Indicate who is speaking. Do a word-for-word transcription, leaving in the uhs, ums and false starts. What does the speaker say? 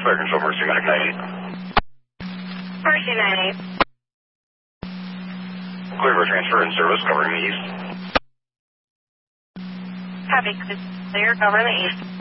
Speaker 1: Fire Control, Mercy Medic ninety-eight.
Speaker 2: Mercy ninety-eight.
Speaker 1: Clear for transfer and service, covering the east.
Speaker 2: Copy, clear, covering the east.